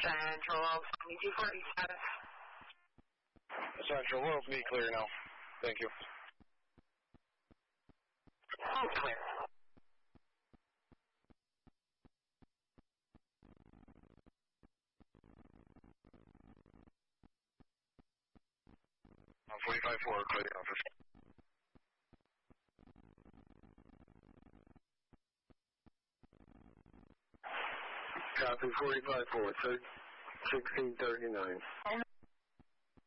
Central, 2240 status. Central, we're me clear now. Thank you. Oh, clear. On 45-4, clear the office. Copy 45-4, 1639.